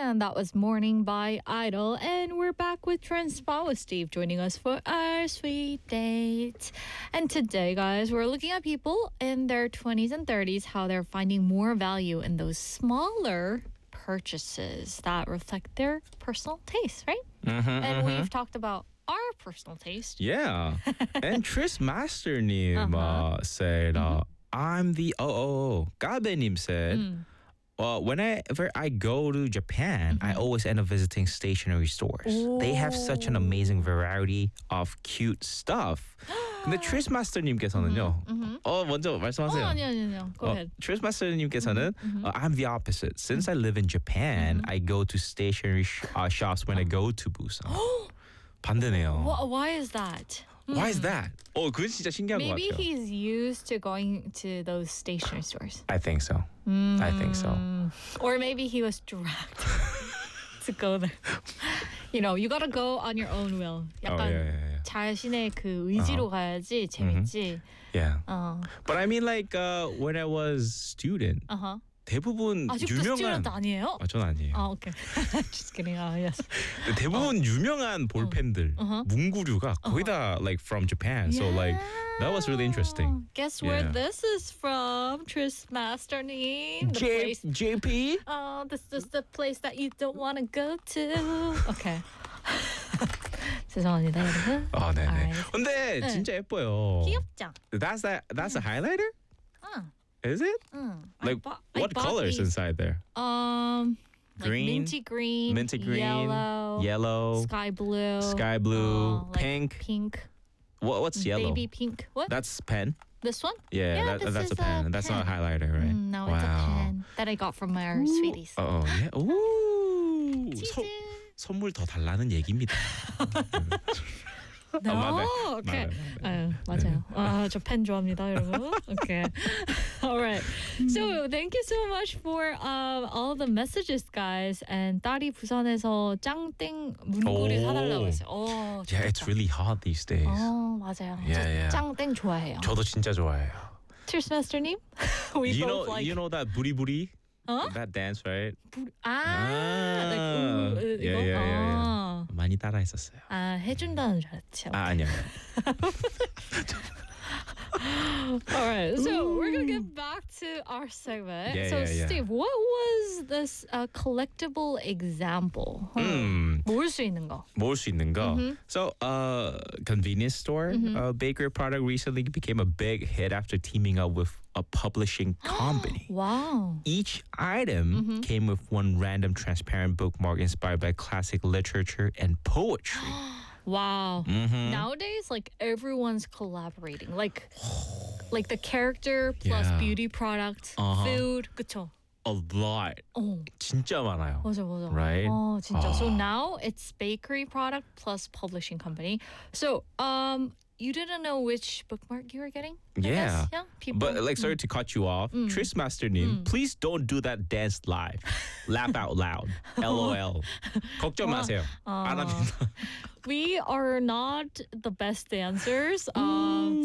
And that was Morning by Idol. And we're back with Transpa with Steve joining us for our sweet date. And today, guys, we're looking at people in their 20s and 30s, how they're finding more value in those smaller purchases that reflect their personal taste, right? And we've talked about our personal taste. Yeah. And Tris Master님 said, I'm the Gabe님 said, whenever I go to Japan, I always end up visiting stationery stores. They have such an amazing variety of cute stuff. 근데 Tris Master님께서는요. 먼저 말씀하세요. 아니요. Go ahead. Tris Master님께서는 I'm the opposite. Since I live in Japan, I go to stationery shops when I go to Busan. 반대네요. Why is that? Why is that? 그건 진짜 신기한 것 Maybe 같아요. he's used to going to those stationery stores. I think so. I think so. Or maybe he was dragged to go there. You know, you gotta go on your own will. 약간 yeah. 자신의 그 의지로 가야지 재밌지. Yeah. But I mean like when I was student, 대부분 아직도 유명한 스튜던트 아니에요? 전 아니에요. 오케이. Just kidding. Yes. 대부분 유명한 볼펜들, 문구류가 거의 다 like from Japan. So like that was really interesting. Guess where this is from, Tris Master님? The place. JP? This is the place that you don't want to go to. Okay. 죄송합니다, 여러분. 네네. Alright. 근데 진짜 예뻐요. 귀엽죠? That's a highlighter? Is it? Like what colors inside there? Like Green, minty green, yellow, sky blue, pink. like pink, What's yellow? baby pink. What? That's pen. This one? Yeah, this that's is a pen. That's not a highlighter, right? No, it's a pen that I got from our sweeties. Yeah. Ooh. 치즈. 선물 더 달라는 얘기입니다. No, okay. 맞아요. 저 펜 좋아합니다, 여러분. Okay. All right. So thank you so much for all the messages, guys. And 딸이 부산에서 짱땡 문구를 사달라고 했어요. Yeah, it's really hot these days. 맞아요. Yeah. 저 짱땡 좋아해요. 저도 진짜 좋아해요. Tris Master님? We you both know, like. you know that 부리부리? That dance, right? like, 이거? Yeah. 많이 따라했었어요. 해준다는 줄 알았지. 아니요. All right, so we're gonna get back to our segment. So, Steve, what was this collectible example? 모을 수 있는 거. 모을 수 있는 거. So, convenience store bakery product recently became a big hit after teaming up with a publishing company. Wow. Each item came with one random transparent bookmark inspired by classic literature and poetry. Wow. Nowadays, like everyone's collaborating. Like the character plus beauty product, food, 그쵸? A lot. 진짜 많아요. 맞아. Right? 진짜. So now it's bakery product plus publishing company. So, you didn't know which bookmark you were getting? I guess? Yeah. People. But like, sorry to cut you off. Tris Master님, please don't do that dance live. Laugh out loud. LOL. 걱정 마세요. 안 합니다. We are not the best dancers.